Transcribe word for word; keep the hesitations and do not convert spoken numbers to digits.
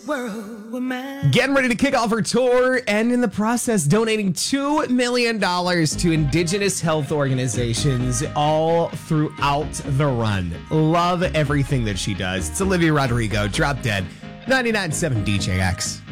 Getting ready to kick off her tour and in the process donating two million dollars to indigenous health organizations all throughout the run. Love everything that she does. It's Olivia Rodrigo, Drop Dead, ninety-nine point seven D J X.